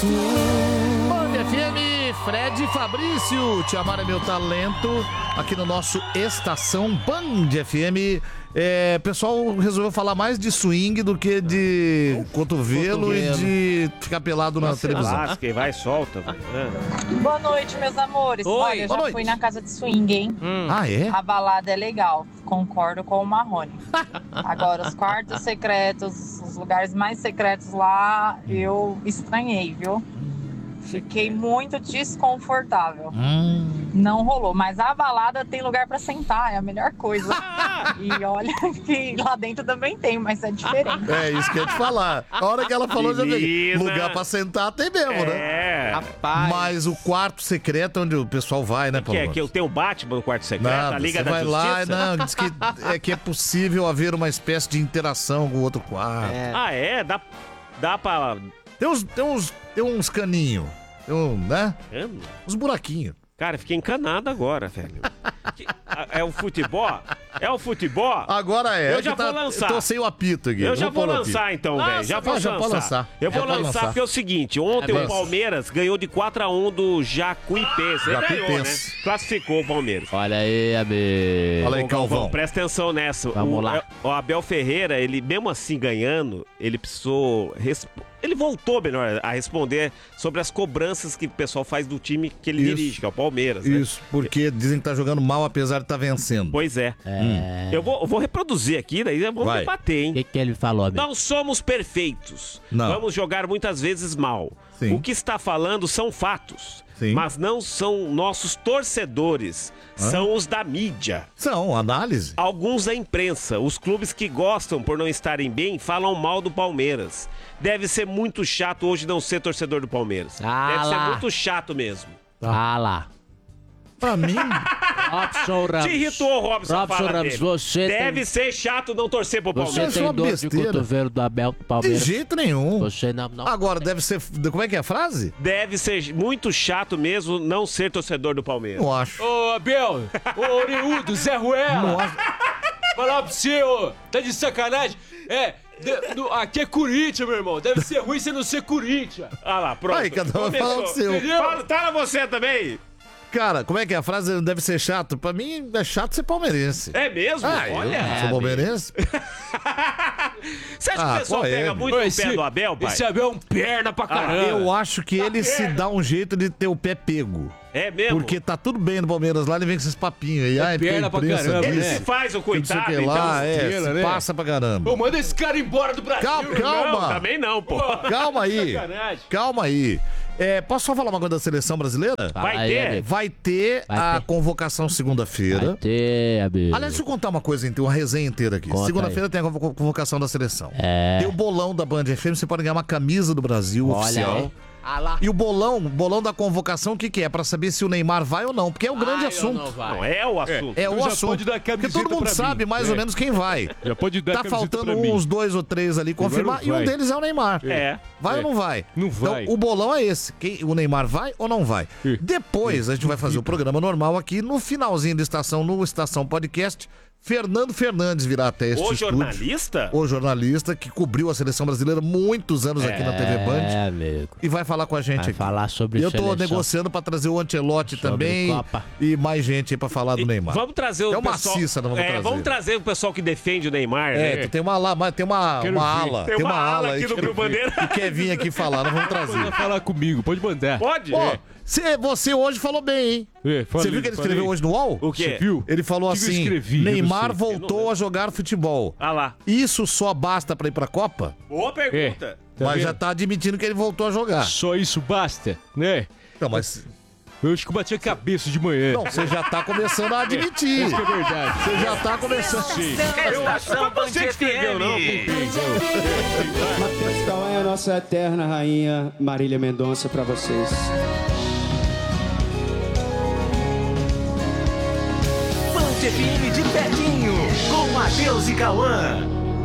Band FM, Fred e Fabrício, Te Amar é Meu Talento, aqui no nosso Estação Band FM. Pessoal resolveu falar mais de swing do que de cotovelo e de ficar pelado na televisão. Quem vai, solta. Boa noite, meus amores. Oi. Olha, eu já fui na casa de swing, hein? Ah, é? A balada é legal, concordo com o Marrone. Agora, os quartos secretos, os lugares mais secretos lá, eu estranhei, viu? Fiquei muito desconfortável. Não rolou, mas a balada tem lugar pra sentar, é a melhor coisa. E olha que lá dentro também tem, mas é diferente. É isso que eu ia te falar. A hora que ela falou, já veio. Lugar pra sentar tem mesmo, né? Rapaz. Mas o quarto secreto é onde o pessoal vai, né, Paulo? Que tem o Batman no quarto secreto, Nada, a Liga você da vai Justiça? lá, não, diz que é possível haver uma espécie de interação com o outro quarto. Dá pra... Tem uns caninhos, né? Uns buraquinhos. Cara, fiquei encanado agora, velho. É o futebol? É o futebol? Agora é. Eu já vou lançar. Eu tô sem o apito aqui. Eu já vou lançar então, velho. Já vou lançar. Eu vou lançar porque é o seguinte, ontem o Palmeiras ganhou de 4-1 do Jacuipense. Ele ganhou, né? Classificou o Palmeiras. Olha aí, amigo. Fala aí, Calvão. Presta atenção nessa. Vamos lá. O Abel Ferreira, ele mesmo assim ganhando, ele precisou... Ele voltou, melhor, a responder sobre as cobranças que o pessoal faz do time que ele dirige, que é o Palmeiras. Né? Isso, porque dizem que tá jogando mal apesar de estar vencendo. Pois é. Eu vou reproduzir aqui, daí vamos debater, hein? O que ele falou, amigo? Não somos perfeitos. Não. Vamos jogar muitas vezes mal. Sim. O que está falando são fatos. Sim. Mas não são nossos torcedores. São os da mídia. São, análise. Alguns da imprensa. Os clubes que gostam por não estarem bem falam mal do Palmeiras. Deve ser muito chato hoje não ser torcedor do Palmeiras. Deve ser muito chato mesmo. Ah lá. Pra mim... Robson Ramos. Te irritou, Robson, Robson fala Ramos, dele. você Deve ser chato não torcer pro Palmeiras. Você tem dor de cotovelo do Abel do De Palmeiras? jeito nenhum. Você não... Agora, deve ser... Como é que é a frase? Deve ser muito chato mesmo não ser torcedor do Palmeiras. Não acho. Ô, Abel, ô, Oriudo, Zé Ruela. Não acho. Falar pra você, ô, tá de sacanagem? Aqui é Corinthians, meu irmão. Deve ser ruim você não ser Corinthians. Ah lá, pronto. Aí, cada um vai falar o seu. Entendeu? Fala você também. Cara, como é que é a frase? Deve ser chato. Pra mim, é chato ser palmeirense. É mesmo? Olha. Sou palmeirense? Você acha que o pessoal pega muito o pé do Abel, pai? Esse Abel é um perna pra caramba. Eu acho que ele se dá um jeito de ter o pé pego. É mesmo? Porque tá tudo bem no Palmeiras lá, ele vem com esses papinhos aí. Ai, perna pra caramba, Ele né? se faz o coitado, Não sei o que lá, então, se né? passa pra caramba. Ô, manda esse cara embora do Brasil. Calma. Não, também não, pô. Calma aí. Sacanagem. Calma aí. Posso só falar uma coisa da seleção brasileira? Vai ter? Vai ter a convocação segunda-feira. Vai ter, amigo. Aliás, deixa eu contar uma coisa, então, uma resenha inteira aqui. Conta Segunda-feira tem a convocação da seleção. É. Tem o bolão da Band FM, você pode ganhar uma camisa do Brasil oficial. aí. Ah lá. E o bolão da convocação, o que é? Pra saber se o Neymar vai ou não, porque é o grande assunto. Não, é o assunto. É o já assunto. pode dar Porque camiseta todo mundo pra sabe mim. mais ou menos quem vai. Já pode dar Tá camiseta faltando pra mim. uns 2 ou 3 ali confirmar, e um vai. deles é o Neymar. É. Vai ou não vai? Não vai. Então, o bolão é esse. O Neymar vai ou não vai? Depois, a gente vai fazer o programa normal aqui, no finalzinho da estação, no Estação Podcast, Fernando Fernandes virá até este O estúdio. jornalista? O jornalista que cobriu a seleção brasileira muitos anos aqui na TV Band. É, amigo. E vai falar com a gente Vai aqui. falar sobre Eu tô seleção. negociando pra trazer o Ancelotti Sobre também. Copa. E mais gente aí pra falar do Neymar. Vamos trazer o É uma pessoal... cissa, não vamos trazer. Vamos trazer o pessoal que defende o Neymar, né? Tem uma ala. Tem uma ala aqui no Rio Bandeira. que quer vir aqui falar, nós vamos trazer. Pode falar comigo, pode mandar. Pode? Ó, você hoje falou bem, hein? Você viu que ele escreveu hoje no UOL? O quê? Você viu? Ele falou Que eu assim, escrevi, eu Neymar não sei. voltou a jogar futebol. Ah lá. Isso só basta pra ir pra Copa? Boa pergunta. Mas vendo? já tá admitindo que ele voltou a jogar. Só isso basta, né? Não, mas... Eu acho que eu bati a cabeça de manhã. Não, você já tá começando a admitir. Isso que é verdade. Você já tá começando... Eu acho que não foi você que escreveu, não. Matheus Cauã é a nossa eterna rainha Marília Mendonça pra vocês. Band FM de pertinho, com Matheus e Cauã.